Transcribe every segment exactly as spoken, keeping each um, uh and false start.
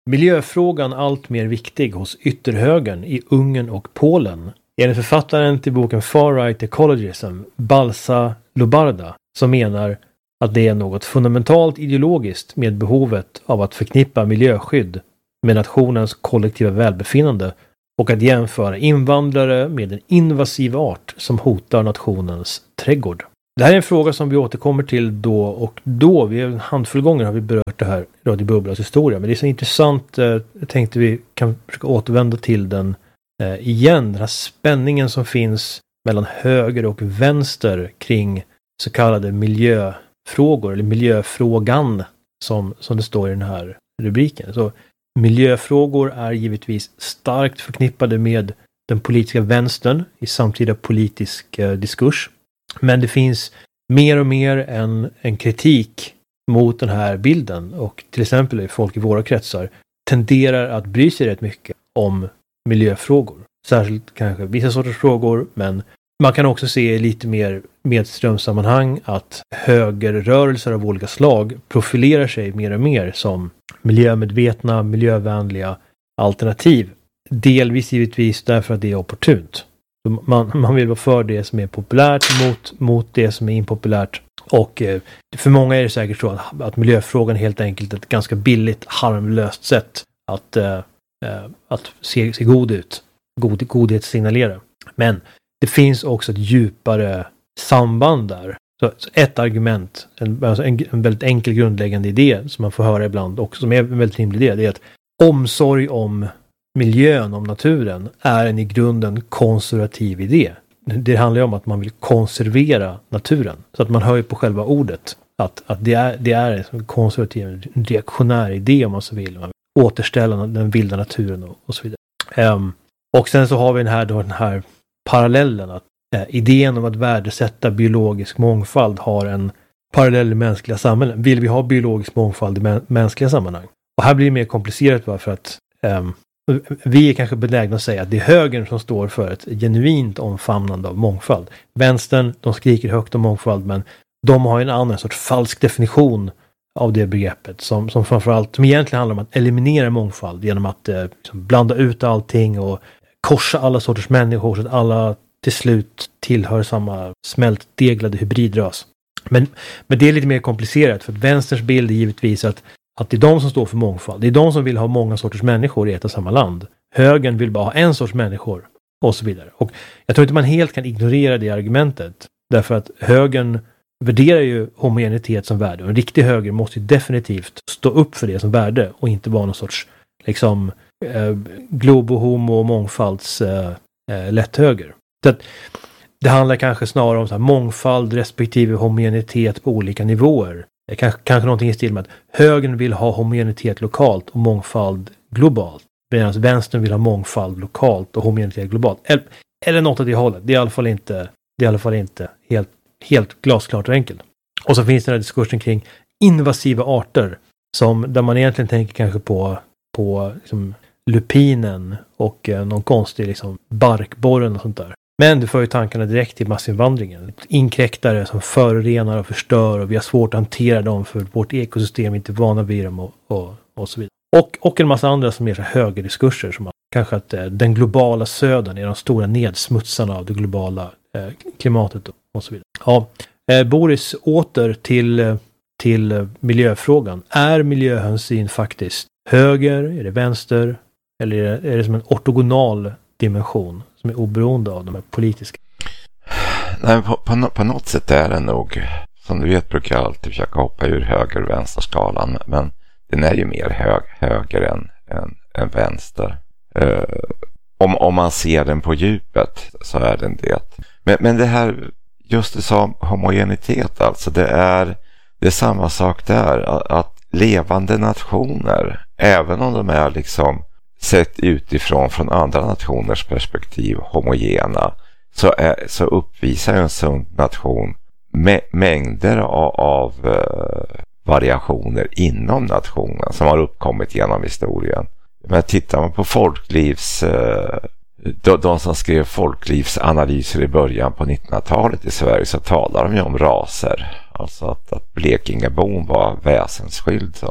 miljöfrågan allt mer viktig hos ytterhögern i Ungern och Polen. Enligt författaren till boken Far Right Ecologism, Balsa Lubarda, som menar att det är något fundamentalt ideologiskt med behovet av att förknippa miljöskydd med nationens kollektiva välbefinnande och att jämföra invandrare med en invasiv art som hotar nationens trädgård. Det här är en fråga som vi återkommer till då och då. Vi en handfull gånger har vi berört det här i Radio Bubblas historia. Men det är så intressant. Jag tänkte vi kan försöka återvända till den eh, igen. Den här spänningen som finns mellan höger och vänster kring så kallade miljöfrågor. Eller miljöfrågan som, som det står i den här rubriken. Så miljöfrågor är givetvis starkt förknippade med den politiska vänstern i samtida politisk eh, diskurs. Men det finns mer och mer en, en kritik mot den här bilden och till exempel folk i våra kretsar tenderar att bry sig rätt mycket om miljöfrågor. Särskilt kanske vissa sorters frågor, men man kan också se lite mer medströmsammanhang att högerrörelser av olika slag profilerar sig mer och mer som miljömedvetna, miljövänliga alternativ. Delvis givetvis därför att det är opportunt. Man, man vill vara för det som är populärt mot, mot det som är impopulärt. Och eh, för många är det säkert så att, att miljöfrågan är helt enkelt ett ganska billigt, harmlöst sätt att, eh, att se, se god ut. God, godhet signalera. Men det finns också ett djupare samband där. Så, så ett argument, en, alltså en, en väldigt enkel grundläggande idé som man får höra ibland också, som är en väldigt rimlig idé, det är att omsorg om miljön, om naturen, är en i grunden konservativ idé. Det handlar ju om att man vill konservera naturen. Så att man hör ju på själva ordet att, att det är, det är en konservativ, en reaktionär idé om man så vill. Man vill återställa den vilda naturen och, och så vidare. Um, och sen så har vi den här, då, den här parallellen att uh, idén om att värdesätta biologisk mångfald har en parallell i mänskliga samhällen. Vill vi ha biologisk mångfald i mä- mänskliga sammanhang? Och här blir det mer komplicerat bara för att um, vi är kanske benägna att säga att det är högern som står för ett genuint omfamnande av mångfald. Vänstern, de skriker högt om mångfald, men de har en annan sorts falsk definition av det begreppet som, som framförallt, som egentligen handlar om att eliminera mångfald genom att eh, liksom blanda ut allting och korsa alla sorters människor så att alla till slut tillhör samma smältdeglade hybridras. Men, men det är lite mer komplicerat, för att vänsterns bild är givetvis att Att det är de som står för mångfald. Det är de som vill ha många sorters människor i ett och samma land. Högern vill bara ha en sorts människor. Och så vidare. Och jag tror inte man helt kan ignorera det argumentet. Därför att högern värderar ju homogenitet som värde. Och en riktig höger måste ju definitivt stå upp för det som värde. Och inte vara någon sorts liksom eh, globo, homo och mångfalds eh, eh, lätthöger. Så att det handlar kanske snarare om så här, mångfald respektive homogenitet på olika nivåer. Kanske, kanske någonting i stil med att högern vill ha homogenitet lokalt och mångfald globalt. Medan vänstern vill ha mångfald lokalt och homogenitet globalt. Eller, eller något av det hållet. Det är i alla fall inte, det är i alla fall inte helt, helt glasklart och enkelt. Och så finns det den här diskursen kring invasiva arter. Som, där man egentligen tänker kanske på, på liksom, lupinen och eh, någon konstig liksom, barkborren och sånt där. Men det för ju tankarna direkt till massinvandringen. Inkräktare som förorenar och förstör och vi har svårt att hantera dem för vårt ekosystem är inte vana vid dem och, och, och så vidare. Och, och en massa andra som är så högerdiskurser som att, kanske att eh, den globala södern är de stora nedsmutsarna av det globala eh, klimatet och, och så vidare. Ja, eh, Boris, åter till, eh, till eh, miljöfrågan. Är miljöhänsyn faktiskt höger? Är det vänster? Eller är det, är det som en ortogonal dimension som är oberoende av de här politiska? Nej, på, på, på något sätt är det nog, som du vet brukar jag alltid försöka hoppa ur höger- och vänsterskalan, men den är ju mer hög, höger än, än, än vänster. Uh, om, om man ser den på djupet så är den det. Men, men det här, just det som homogenitet, alltså det är, det är samma sak där, att levande nationer, även om de är liksom sett utifrån från andra nationers perspektiv homogena, så, är, så uppvisar en sund nation mä- mängder av, av uh, variationer inom nationen som har uppkommit genom historien. Men tittar man på folklivs uh, de, de som skrev folklivsanalyser i början på nittonhundratalet i Sverige, så talar de ju om raser. Alltså att, att Blekingebon var väsensskild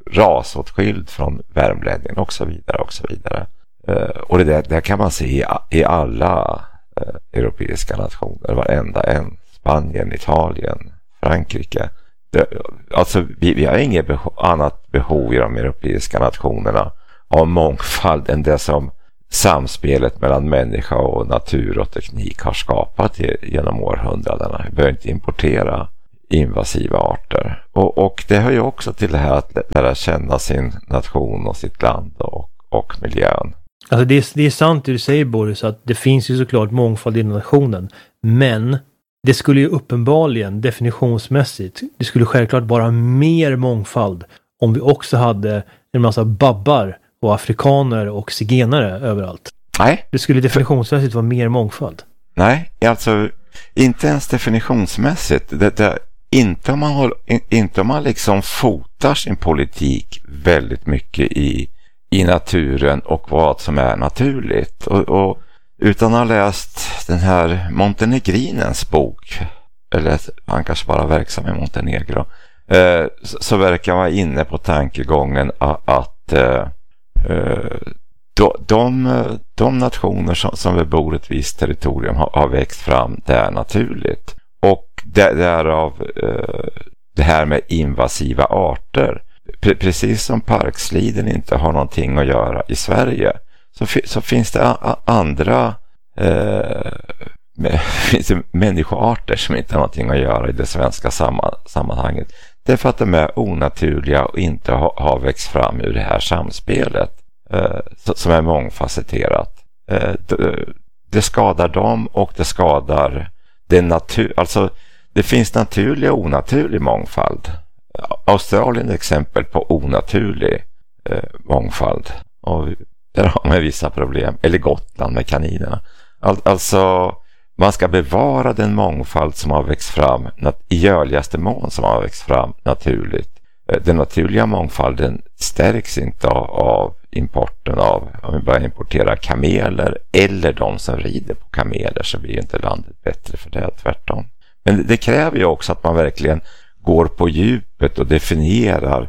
rasåtskild från värmlänningen och så vidare och så vidare. Uh, och det där, det kan man se i, i alla uh, europeiska nationer, varenda en. Spanien, Italien, Frankrike. Det, alltså vi, vi har inget beho- annat behov i de europeiska nationerna av mångfald än det som samspelet mellan människa och natur och teknik har skapat genom århundradena. Vi behöver inte importera invasiva arter. Och, och det hör ju också till det här att lära känna sin nation och sitt land och, och miljön. Alltså det är, det är sant det du säger, Boris, att det finns ju såklart mångfald i nationen. Men det skulle ju uppenbarligen definitionsmässigt, det skulle självklart vara mer mångfald om vi också hade en massa babbar och afrikaner och zigenare överallt. Nej. Det skulle definitionsmässigt vara mer mångfald. Nej, alltså inte ens definitionsmässigt. Det, det, inte, om man håller, inte om man liksom fotar sin politik väldigt mycket i, i naturen och vad som är naturligt. Och, och utan att ha läst den här Montenegrinens bok, eller han kanske bara verksam i Montenegro, eh, så, så verkar vara inne på tankegången att, att eh, de, de, de nationer som, som bebor ett visst territorium har, har växt fram där naturligt. Och där, därav eh, det här med invasiva arter. Pre- precis som parksliden inte har någonting att göra i Sverige, så, fi- så finns det a- andra eh, med, finns det människoarter som inte har någonting att göra i det svenska samma- sammanhanget. Det är för att de är onaturliga och inte ha, har växt fram ur det här samspelet eh, som är mångfacetterat. Eh, det, det skadar dem och det skadar det natur. Alltså det finns naturlig och onaturlig mångfald. Australien är ett exempel på onaturlig eh, mångfald. Och där har man vissa problem. Eller Gotland med kaninerna. All, alltså man ska bevara den mångfald som har växt fram nat- i görligaste mån som har växt fram naturligt. Den naturliga mångfalden stärks inte av, av importen av, om vi bara importerar kameler eller de som rider på kameler, så blir inte landet bättre för det, tvärtom. Men det, det kräver ju också att man verkligen går på djupet och definierar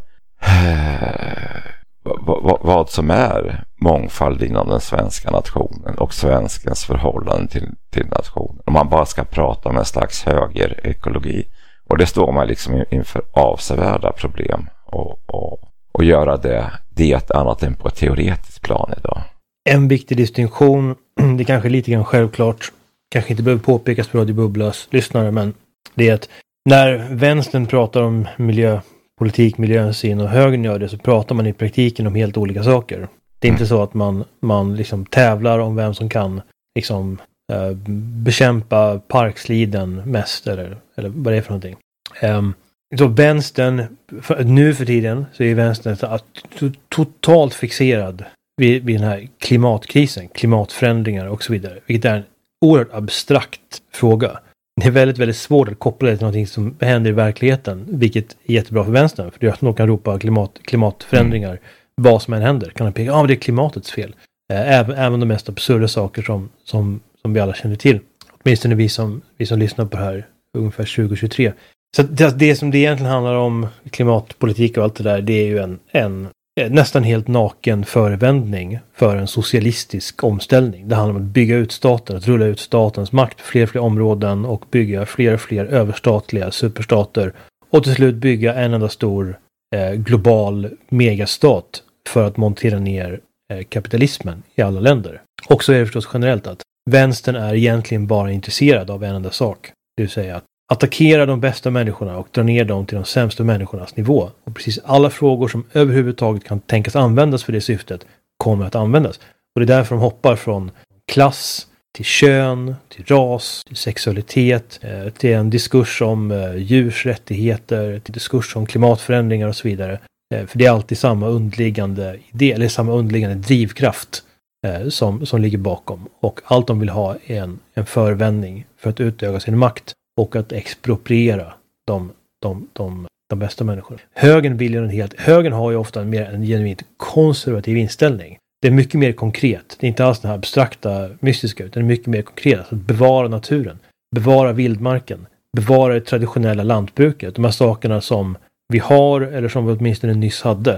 eh, vad, vad, vad som är mångfald inom den svenska nationen och svenskens förhållande till, till nationen. Om man bara ska prata om en slags högerekologi. Och det står man liksom inför avsevärda problem och, och, och göra det, det annat än på ett teoretiskt plan idag. En viktig distinktion, det är kanske lite grann självklart, kanske inte behöver påpekas för Radio Bubblas lyssnare, men det är att när vänstern pratar om miljöpolitik, miljöhänsyn och högern gör det, så pratar man i praktiken om helt olika saker. Det är mm. inte så att man, man liksom tävlar om vem som kan liksom Uh, bekämpa parksliden mest eller, eller vad det är för någonting. Um, så vänstern, för, nu för tiden så är vänstern så att, to, totalt fixerad vid, vid den här klimatkrisen, klimatförändringar och så vidare. Vilket är en oerhört abstrakt fråga. Det är väldigt, väldigt svårt att koppla det till någonting som händer i verkligheten, vilket är jättebra för vänstern. För det är att de kan ropa klimat, klimatförändringar, mm. vad som än händer. Kan de peka, ja ah, det är klimatets fel. Uh, även, även de mest absurda saker som, som som vi alla känner till. Åtminstone vi som, vi som lyssnar på det här ungefär tjugo tjugotre. Så det, det som det egentligen handlar om, klimatpolitik och allt det där, det är ju en, en nästan helt naken förevändning för en socialistisk omställning. Det handlar om att bygga ut staten, att rulla ut statens makt på fler och fler områden och bygga fler och fler överstatliga superstater och till slut bygga en enda stor eh, global megastat för att montera ner eh, kapitalismen i alla länder. Och så är det förstås generellt att vänstern är egentligen bara intresserad av en enda sak. Det vill säga att attackera de bästa människorna och dra ner dem till de sämsta människornas nivå. Och precis alla frågor som överhuvudtaget kan tänkas användas för det syftet kommer att användas. Och det är därför de hoppar från klass till kön, till ras, till sexualitet, till en diskurs om djurs rättigheter, till diskurs om klimatförändringar och så vidare. För det är alltid samma underliggande idé, eller samma underliggande drivkraft Som, som ligger bakom. Och allt de vill ha är en, en förvändning för att utöka sin makt och att expropriera de, de, de, de bästa människorna. Högern vill ju en helt, högern har ju ofta en mer en genuint konservativ inställning. Det är mycket mer konkret. Det är inte alls den här abstrakta, mystiska, utan det är mycket mer konkret. Att bevara naturen, bevara vildmarken, bevara det traditionella lantbruket. De här sakerna som vi har, eller som vi åtminstone nyss hade,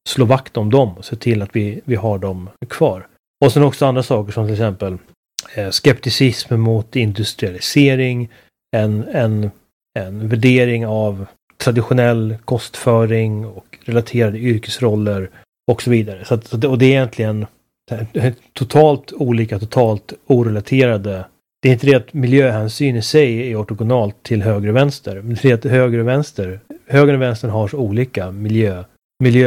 slå vakt om dem och se till att vi, vi har dem kvar. Och sen också andra saker som till exempel eh, skepticism mot industrialisering, en, en, en värdering av traditionell kostföring och relaterade yrkesroller och så vidare. Så att, och det är egentligen totalt olika, totalt orelaterade. Det är inte det att miljöhänsyn i sig är ortogonalt till höger och vänster. Men det är att höger och vänster, höger och vänster har så olika miljö, miljö